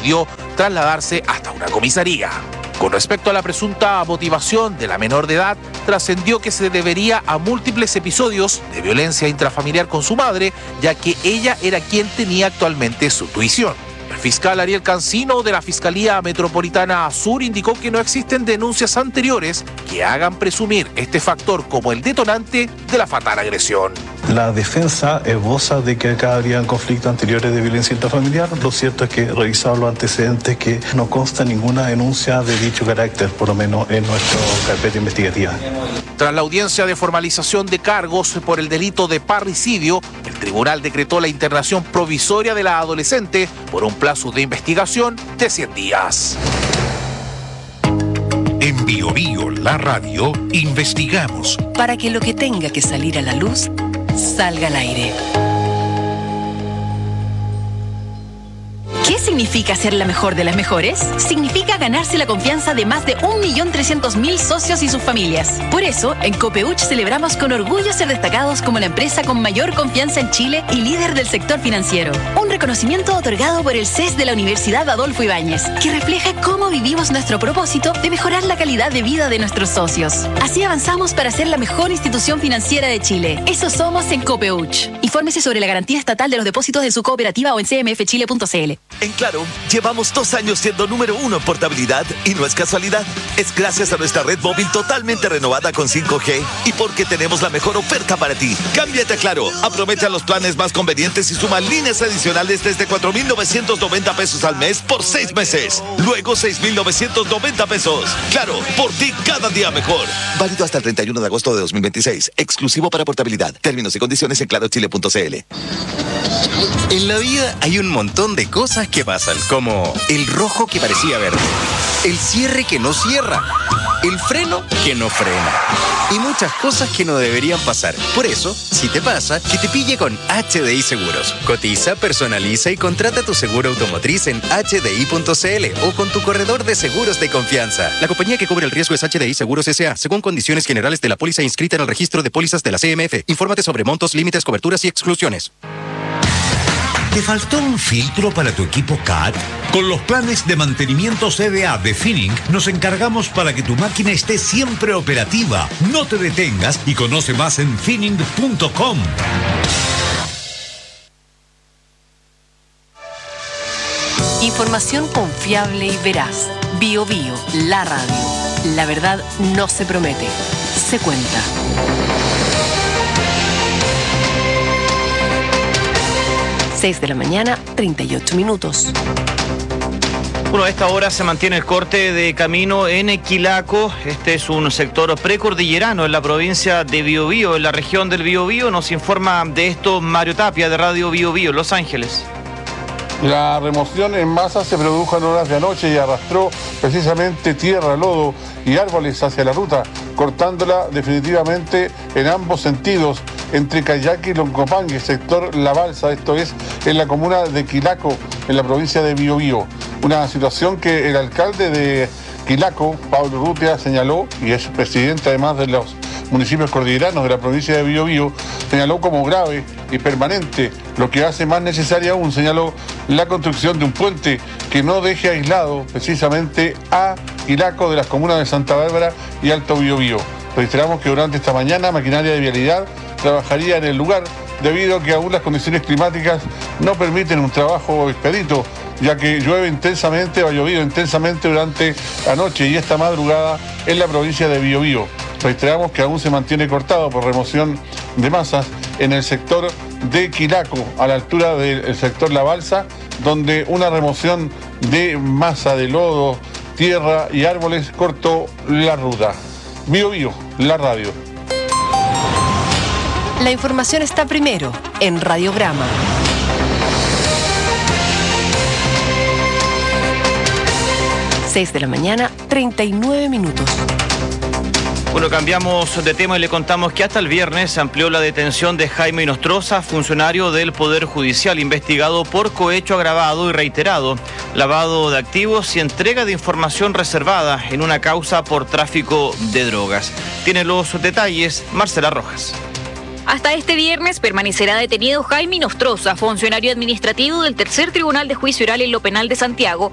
decidió trasladarse hasta una comisaría. Con respecto a la presunta motivación de la menor de edad, trascendió que se debería a múltiples episodios de violencia intrafamiliar con su madre, ya que ella era quien tenía actualmente su tuición. El fiscal Ariel Cancino de la Fiscalía Metropolitana Sur indicó que no existen denuncias anteriores que hagan presumir este factor como el detonante de la fatal agresión. La defensa esboza de que acá habrían conflictos anteriores de violencia intrafamiliar. Lo cierto es que, revisados los antecedentes, que no consta ninguna denuncia de dicho carácter, por lo menos en nuestra carpeta investigativa. Tras la audiencia de formalización de cargos por el delito de parricidio, el tribunal decretó la internación provisoria de la adolescente por un plazo de investigación de 100 días. En Bio Bio, la radio, investigamos para que lo que tenga que salir a la luz salga al aire. ¿Qué significa ser la mejor de las mejores? Significa ganarse la confianza de más de 1.300.000 socios y sus familias. Por eso, en Copeuch celebramos con orgullo ser destacados como la empresa con mayor confianza en Chile y líder del sector financiero. Un reconocimiento otorgado por el CES de la Universidad Adolfo Ibáñez, que refleja cómo vivimos nuestro propósito de mejorar la calidad de vida de nuestros socios. Así avanzamos para ser la mejor institución financiera de Chile. Eso somos en Copeuch. Infórmese sobre la garantía estatal de los depósitos de su cooperativa o en cmfchile.cl. En Claro, llevamos 2 años siendo número 1 en portabilidad y no es casualidad. Es gracias a nuestra red móvil totalmente renovada con 5G y porque tenemos la mejor oferta para ti. Cámbiate a Claro, aprovecha los planes más convenientes y suma líneas adicionales desde 4.990 pesos al mes por 6 meses. Luego 6.990 pesos. Claro, por ti cada día mejor. Válido hasta el 31 de agosto de 2026. Exclusivo para portabilidad. Términos y condiciones en clarochile.cl. En la vida hay un montón de cosas que pasan, como el rojo que parecía verde, el cierre que no cierra, el freno que no frena y muchas cosas que no deberían pasar. Por eso, si te pasa, que te pille con HDI Seguros. Cotiza, personaliza y contrata tu seguro automotriz en hdi.cl o con tu corredor de seguros de confianza. La compañía que cubre el riesgo es HDI Seguros S.A., según condiciones generales de la póliza inscrita en el registro de pólizas de la CMF. Infórmate sobre montos, límites, coberturas y exclusiones. ¿Te faltó un filtro para tu equipo CAT? Con los planes de mantenimiento CDA de Finning, nos encargamos para que tu máquina esté siempre operativa. No te detengas y conoce más en finning.com. Información confiable y veraz. Bio Bio, la radio. La verdad no se promete, se cuenta. 6 de la mañana, 38 minutos. Bueno, a esta hora se mantiene el corte de camino en Quilaco. Este es un sector precordillerano en la provincia de Biobío, en la región del Biobío. Nos informa de esto Mario Tapia, de Radio Biobío, Los Ángeles. La remoción en masa se produjo en horas de anoche y arrastró precisamente tierra, lodo y árboles hacia la ruta, cortándola definitivamente en ambos sentidos, entre Cayaqui y Loncopangue, sector La Balsa, esto es en la comuna de Quilaco, en la provincia de Biobío. Una situación que el alcalde de Quilaco, Pablo Urrutia, señaló, y es presidente además de los municipios cordilleranos de la provincia de Biobío, señaló como grave y permanente, lo que hace más necesaria aún, señaló la construcción de un puente que no deje aislado precisamente a Quilaco de las comunas de Santa Bárbara y Alto Biobío. Reiteramos que durante esta mañana maquinaria de vialidad trabajaría en el lugar debido a que aún las condiciones climáticas no permiten un trabajo expedito, ya que llueve intensamente o ha llovido intensamente durante anoche y esta madrugada en la provincia de Biobío. Reiteramos que aún se mantiene cortado por remoción de masas en el sector de Quilaco, a la altura del sector La Balsa, donde una remoción de masa de lodo, tierra y árboles cortó la ruta. Biobío, la radio. La información está primero en Radiograma. 6 de la mañana, 39 minutos. Bueno, cambiamos de tema y le contamos que hasta el viernes se amplió la detención de Jaime Inostroza, funcionario del Poder Judicial, investigado por cohecho agravado y reiterado, lavado de activos y entrega de información reservada en una causa por tráfico de drogas. Tiene los detalles Marcela Rojas. Hasta este viernes permanecerá detenido Jaime Inostroza, funcionario administrativo del Tercer Tribunal de Juicio Oral en lo Penal de Santiago,